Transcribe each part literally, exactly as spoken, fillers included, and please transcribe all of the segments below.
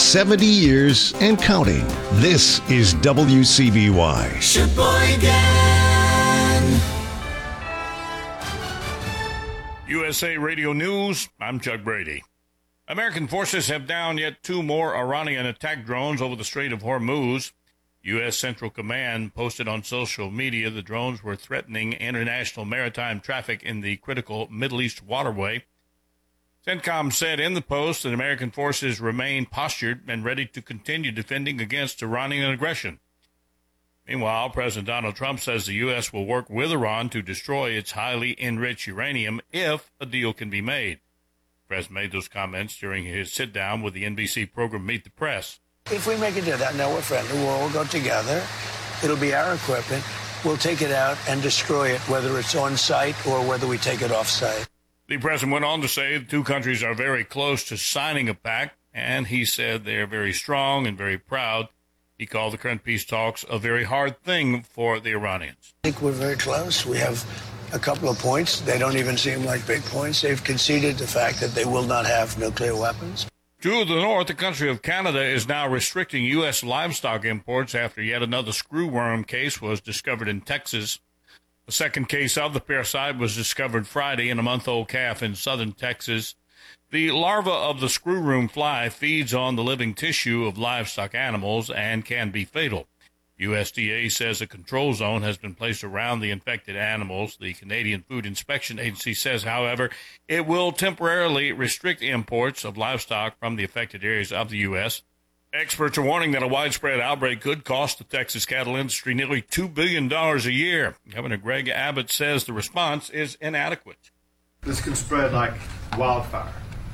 seventy years and counting. This is W C B Y. Sheboygan. U S A Radio News, I'm Chuck Brady. American forces have downed yet two more Iranian attack drones over the Strait of Hormuz. U S. Central Command posted on social media the drones were threatening international maritime traffic in the critical Middle East waterway. CENTCOM said in the post that American forces remain postured and ready to continue defending against Iranian aggression. Meanwhile, President Donald Trump says the U S will work with Iran to destroy its highly enriched uranium if a deal can be made. The President made those comments during his sit-down with the N B C program Meet the Press. If we make it to that, now we're friendly. We'll all go together. It'll be our equipment. We'll take it out and destroy it, whether it's on site or whether we take it off site. The president went on to say the two countries are very close to signing a pact, and he said they are very strong and very proud. He called the current peace talks a very hard thing for the Iranians. I think we're very close. We have a couple of points. They don't even seem like big points. They've conceded the fact that they will not have nuclear weapons. To the north, the country of Canada is now restricting U S livestock imports after yet another screwworm case was discovered in Texas. The second case of the parasite was discovered Friday in a month-old calf in southern Texas. The larva of the screwworm fly feeds on the living tissue of livestock animals and can be fatal. U S D A says a control zone has been placed around the infected animals. The Canadian Food Inspection Agency says, however, it will temporarily restrict imports of livestock from the affected areas of the U S Experts are warning that a widespread outbreak could cost the Texas cattle industry nearly two billion dollars a year. Governor Greg Abbott says the response is inadequate. This can spread like wildfire,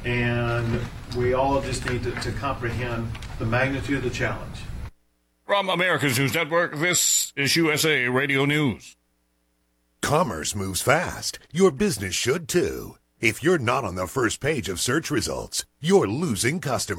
and we all just need to, to comprehend the magnitude of the challenge. From America's News Network, this is U S A Radio News. Commerce moves fast. Your business should too. If you're not on the first page of search results, you're losing customers.